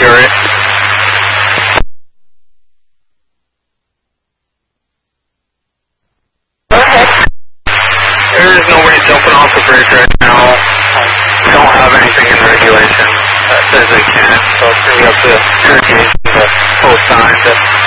secure it. Go ahead. There is nobody jumping off the bridge right now. We don't have anything in the regulations that says they can, so it's going to be up to irrigation to post sign to